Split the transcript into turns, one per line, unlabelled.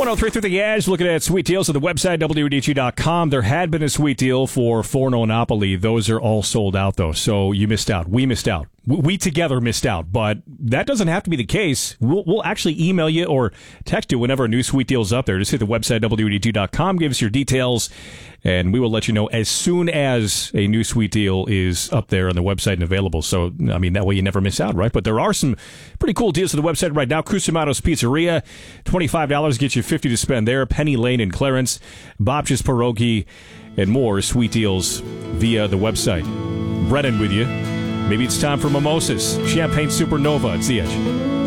103 through the edge, looking at sweet deals on the website, WDG.com. There had been a sweet deal for Forno Napoli. Those are all sold out, though, so you missed out. We missed out. We together missed out, but that doesn't have to be the case. We'll actually email you or text you whenever a new sweet deal is up there. Just hit the website, WDG.com, give us your details, and we will let you know as soon as a new sweet deal is up there on the website and available. So, I mean, that way you never miss out, right? But there are some pretty cool deals on the website right now. Cusumato's Pizzeria, $25 gets you $50 to spend there. Penny Lane in Clarence, Bob's Pierogi, and more sweet deals via the website. Brennan with you. Maybe it's time for mimosas. Champagne Supernova. It's The Edge.